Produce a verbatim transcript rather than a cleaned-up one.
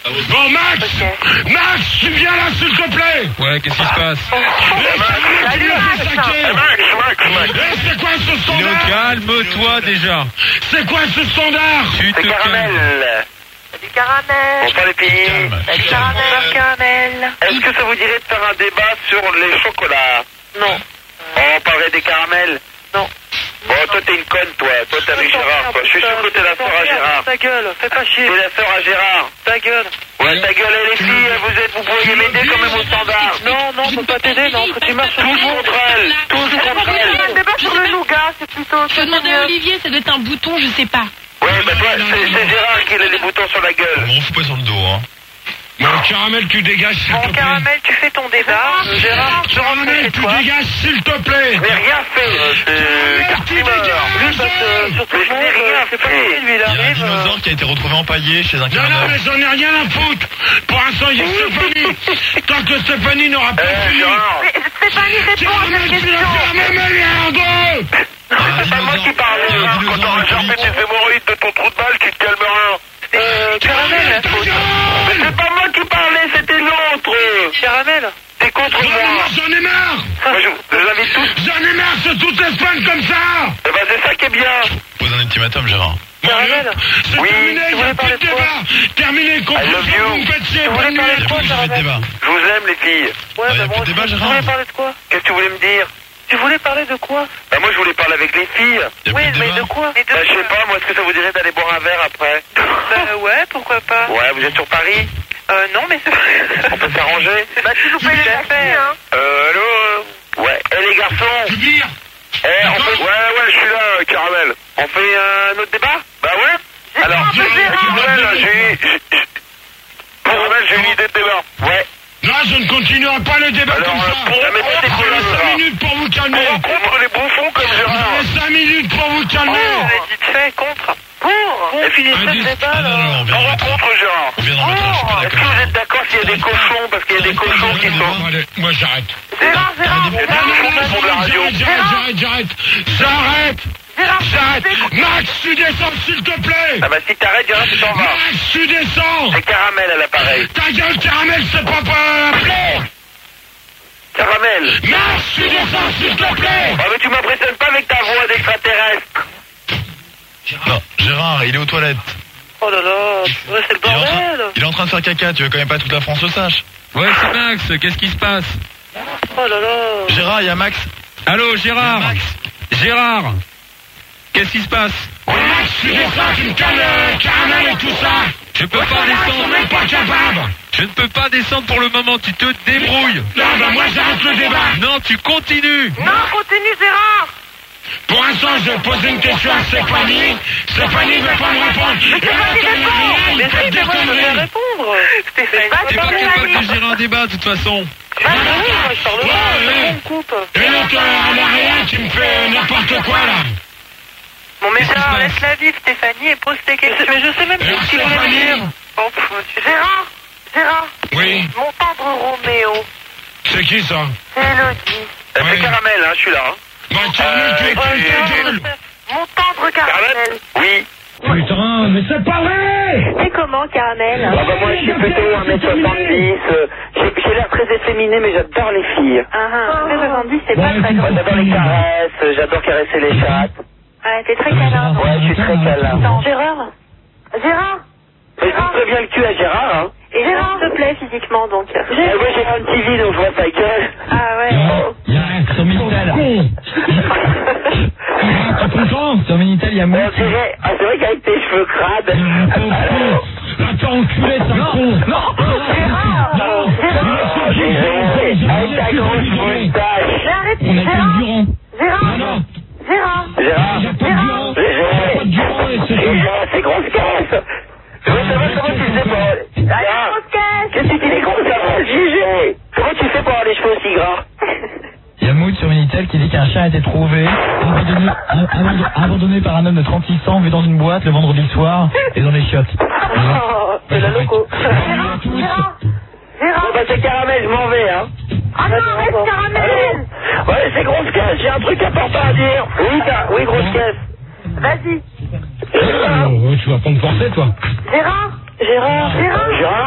Bon, Max okay. Max, tu viens là, s'il te plaît. Ouais, qu'est-ce qui se passe? Salut, Max. Max, Max, Max. C'est quoi ce standard? Calme-toi déjà. C'est quoi ce standard? Tu te calmes. Du caramel. Bonsoir les filles. Du caramel. caramel. Est-ce que ça vous dirait de faire un débat sur les chocolats? Non. On parlait des caramels? Non. Bon, toi t'es une conne, toi. Toi t'as vu Gérard, toi. Je suis sûr que t'es la sœur à Gérard. Ta gueule, fais pas chier. T'es la sœur à Gérard. Ta gueule. Ouais, ta gueule, et les filles, vous êtes, vous pourriez m'aider quand même au standard. Non, non, on peut pas t'aider, non, que tu marches sur Tous contre elle. Tous contre elle. le débat sur le nougat, c'est plutôt... Je demandais à Olivier, ça doit être un bouton, je sais pas. Ouais, bah toi, c'est Gérard qui a les boutons sur la gueule. On fout pas sur le dos, hein. Bon, caramel, tu dégages, s'il te Bon, plaît. caramel, tu fais ton débat. Gérard, tu rentres Caramel, chez tu toi. dégages, s'il te plaît. Je n'ai rien fait, c'est Cartimer. Lui, parce que sur tout le monde, c'est pas lui, lui, il Il y a un arrive. dinosaure qui a été retrouvé empaillé chez un Non, non, carneur. mais j'en ai rien à foutre. Pour l'instant, il y a Stéphanie. Tant que Stéphanie n'aura pas Eh, fini. Gérard. Mais Stéphanie, réponds à Caramel, cette tu question. vas faire ma merde. C'est pas moi qui parle, Gérard. Quand t'auras chopé tes hémorroïdes de ton trou de balle, tu te calmeras. Euh, caramel. Mais c'est pas moi qui parlais, c'était l'autre. Caramel. T'es contre J'en ai moi. marre, j'en ai marre. Moi, je vous invite tous. J'en ai marre, c'est toute l'Espagne comme ça. Eh ben, c'est ça qui est bien. Pose un ultimatum, Gérard. Caramel. C'est Oui, terminé, tu il n'y a voulais plus parler de de quoi? débat. Terminé, I love conclusion, you. vous me faites chier. Tu voulais bonne parler nuit. de quoi, Il n'y a plus de Caramel? débat. Je vous aime, les filles. Ouais, Ah, y a bah plus bon, de débat, tu Gérard. voulais parler de quoi? Qu'est-ce que tu voulais me dire? Tu voulais parler de quoi? Bah, moi, je voulais parler avec les filles. Il y a Oui, plus de mais débat. de quoi? Mais de Bah, je sais quoi? pas, moi, est-ce que ça vous dirait d'aller boire un verre après? Bah ouais, pourquoi pas? Ouais, vous êtes sur Paris? Euh, non, mais c'est... On peut s'arranger? Bah tu nous payes les affaires, hein. Euh, allô? euh, Ouais. Eh, les garçons? Je veux dire, Eh, on fait... Ouais, ouais, je suis là, euh, Caramel. On fait euh, un autre débat? Bah ouais. Alors, un peu Gérard. Caramel, j'ai... j'ai- Caramel, j'ai une idée de débat. Ouais. là, je ne continuerai pas le débat Alors, comme euh, ça. pour la méthode des Vous avez colonnes, cinq là. minutes pour vous calmer. On rencontre les bouffons comme Vous Gérard. avez cinq minutes pour vous Oh, calmer. vite fait, contre. Pour. On finit ce Indice. débat, Ah non, non, là. on vient On de mettre. rencontre Gérard. On vient d'en mettre un, je suis pas Est-ce que vous d'accord. êtes d'accord s'il y a des cochons? Parce qu'il y a des cochons qui sont... Allez, moi j'arrête. Gérard, Gérard, Il y a des Gérard, bouffons qui font de la radio. J'arrête, j'arrête, j'arrête, j'arrête. Gérard, J'arrête. Max, tu descends, s'il te plaît. Ah bah si t'arrêtes, Gérard, tu t'en vas. Max, tu descends. C'est Caramel à l'appareil. Ta gueule, Caramel, c'est pas pas appelé. Caramel. Max, tu descends, s'il te plaît. Ah mais tu m'impressionnes pas avec ta voix d'extraterrestre. Non, Gérard, il est aux toilettes. Oh là là, ouais, c'est le Il est, en train, bordel. il est en train de faire caca, tu veux quand même pas que toute la France le sache. Ouais, c'est Max, qu'est-ce qui se passe? Oh là là. Gérard, il y a Max. Allô, Gérard? Max. Gérard? Qu'est-ce qui se passe? Max, tu descends, tu me calmes, euh, Caramel et tout ça. Je peux pas Ils sont descendre. même pas capables. Je ne peux pas descendre pour le moment, tu te débrouilles. Non, bah moi j'arrête le débat. Non, tu continues. Non, continue, Gérard. Pour l'instant, je pose une question à Stéphanie. Stéphanie veut pas me répondre. Mais Stéphanie répond. Mais si, mais moi je veux bien répondre. Stéphanie. T'es pas capable de gérer un débat de toute façon. Bah oui, moi je parle pas, on me coupe. Et l'autre euh, à l'arrière qui me fait n'importe quoi là. Bon, mais Qu'est-ce qui se Gérard, passe? laisse-la vivre, Stéphanie, et pose tes questions. Mais je sais même plus ce qu'il voulait me dire. Oh, pff, monsieur. Gérard, Gérard, Oui, mon tendre Roméo, c'est qui ça? c'est Elodie. Euh, Oui. C'est Caramel, hein, je suis là. Hein. Bah Caramel, tu es Euh, qui ta euh, gueule? Mon tendre Caramel? Caramel. Oui. Putain, mais c'est pas vrai. C'est comment, Caramel? Ah bah moi je suis plutôt un mètre soixante-dix. euh, J'ai j'ai l'air très efféminé mais j'adore les filles. Ah ah, un mètre soixante-dix, c'est pas Bon, très Moi grand. j'adore les caresses, euh, j'adore caresser les chattes. Ah, t'es très câlin. Ouais, je suis très câlin. Attends, Gérard? Gérard? Mais je me préviens le cul à Gérard, hein. Et Gérard te plaît physiquement, donc. Ah, moi j'ai un T V donc je vois ta gueule. Ah ouais. Il y a un sur Minitel. T'es content? Sur Minitel, il y a On moi. dirait, ah c'est vrai qu'avec tes cheveux crades. Alors, Attends, enculé, c'est un con. Gérard! oh, Gégé, avec ta grosse moustache. Mais arrête, On a que Gérard! le Durand. Gérard! Non, non. Gérard! Gérard, Il n'y a pas de Durand. Il Gégé, n'y a pas de Durand et c'est tout. Gégé, c'est grosse caisse. Je veux savoir comment tu fais pour... Gérard, Grosse caisse! qu'est-ce que tu dis les grosses caisses, Gégé? Comment tu fais pour avoir les cheveux aussi gras? Il y a Mood sur Minitel qui dit qu'un chat a été trouvé, abandonné, abandonné, abandonné par un homme de trente-six ans, vu dans une boîte le vendredi soir et dans les chiottes. Oh, c'est la loco. Gérard, Gérard! Bon Gérard! bah c'est Caramel, je m'en vais, hein. Ah non, reste Caramel! Ouais, c'est grosse caisse, j'ai un truc important à dire. Oui, t'as- oui, grosse caisse. Vas-y! Oh, tu vas pas me forcer, toi. Gérard! Gérard! Gérard! Gérard